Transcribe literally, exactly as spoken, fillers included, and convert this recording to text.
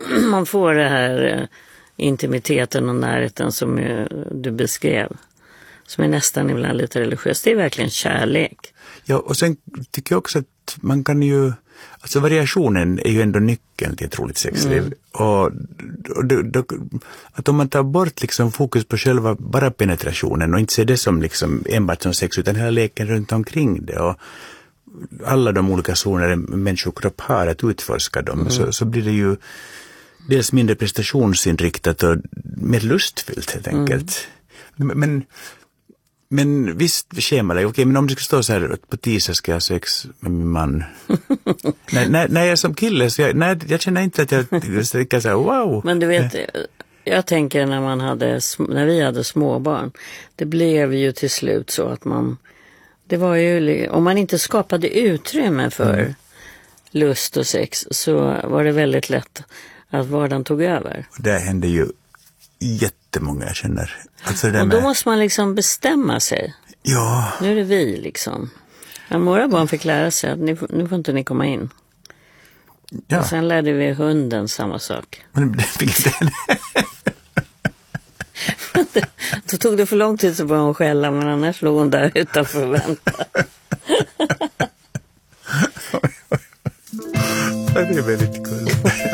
man får det här intimiteten och närheten som du beskrev. Som är nästan ibland lite religiöst. Det är verkligen kärlek. Ja, och sen tycker jag också att man kan ju... Alltså variationen är ju ändå nyckeln till ett roligt sexliv. Mm. Och, och då, då, att om man tar bort liksom fokus på själva bara penetrationen och inte ser det som liksom enbart som sex utan hela leken runt omkring det och alla de olika zoner en människokropp har att utforska dem mm. så, så blir det ju dels mindre prestationsinriktat och mer lustfyllt helt enkelt. Mm. Men Men visst schemalägg, okej, men om det ska stå så här att på tisdag ska jag ha sex med min man. när, när, när jag är som kille så jag, när, jag känner inte att jag ska säga wow. Men du vet, jag tänker när man hade, när vi hade småbarn, det blev ju till slut så att man, det var ju, om man inte skapade utrymme för mm. lust och sex så var det väldigt lätt att vardagen tog över. Och det hände ju jättemånga jag känner. Alltså det och då med... måste man liksom bestämma sig. Ja. Nu är det vi liksom. Men våra barn fick lära sig att nu, nu får inte ni komma in. Ja. Och sen lärde vi hunden samma sak. Men det fick den. Då tog det för lång tid så började hon skälla, men annars låg hon där utanför och väntade. Det är väldigt